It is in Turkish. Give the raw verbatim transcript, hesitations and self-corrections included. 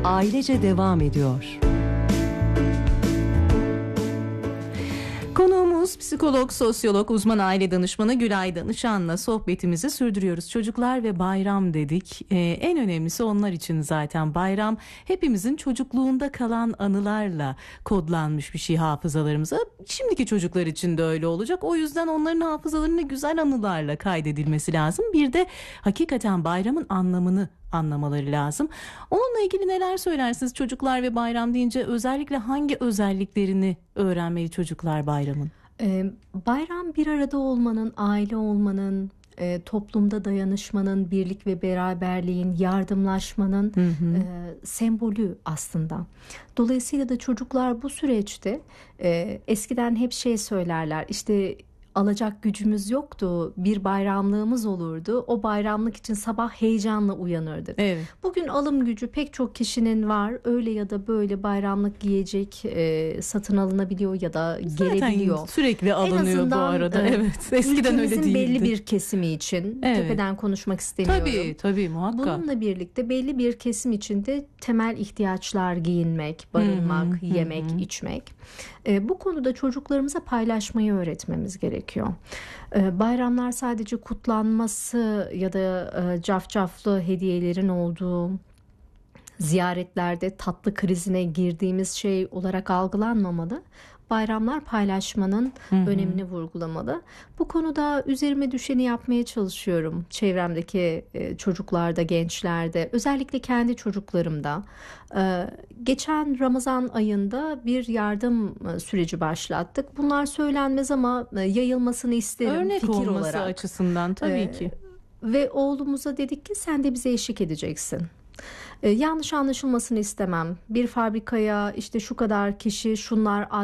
ailece devam ediyor. Konuğumuz psikolog, sosyolog, uzman aile danışmanı Gülay Danışan'la sohbetimizi sürdürüyoruz. Çocuklar ve bayram dedik. Ee, en önemlisi onlar için zaten bayram hepimizin çocukluğunda kalan anılarla kodlanmış bir şey hafızalarımıza. Şimdiki çocuklar için de öyle olacak. O yüzden onların hafızalarına güzel anılarla kaydedilmesi lazım. Bir de hakikaten bayramın anlamını anlamaları lazım. Onunla ilgili neler söylersiniz? Çocuklar ve bayram deyince özellikle hangi özelliklerini öğrenmeli çocuklar bayramın? Ee, bayram bir arada olmanın, aile olmanın, e, toplumda dayanışmanın, birlik ve beraberliğin, yardımlaşmanın hı hı. E, sembolü aslında. Dolayısıyla da çocuklar bu süreçte e, eskiden hep şey söylerler, işte alacak gücümüz yoktu, bir bayramlığımız olurdu. O bayramlık için sabah heyecanla uyanırdık. Evet. Bugün alım gücü pek çok kişinin var. Öyle ya da böyle bayramlık giyecek e, satın alınabiliyor ya da zaten gelebiliyor. Sürekli alınıyor en azından, bu arada. E, evet. Eskiden öyle değildi. Belli bir kesimi için, evet. Tepeden konuşmak istemiyorum. Tabii, tabii muhakkak. Bununla birlikte belli bir kesim için de temel ihtiyaçlar giyinmek, barınmak, hı hı, yemek, hı. içmek. E, bu konuda çocuklarımıza paylaşmayı öğretmemiz gerekiyor. Ee, bayramlar sadece kutlanması ya da e, cafcaflı hediyelerin olduğu, ziyaretlerde tatlı krizine girdiğimiz şey olarak algılanmamalı. Bayramlar paylaşmanın hı hı. önemini vurgulamalı. Bu konuda üzerime düşeni yapmaya çalışıyorum. Çevremdeki e, çocuklarda, gençlerde, özellikle kendi çocuklarımda. E, geçen Ramazan ayında bir yardım süreci başlattık. Bunlar söylenmez ama e, yayılmasını isterim. Örnek fikir olması olarak. açısından tabii e, ki. Ve oğlumuza dedik ki sen de bize eşlik edeceksin. Ee, yanlış anlaşılmasını istemem. Bir fabrikaya işte şu kadar kişi, şunlar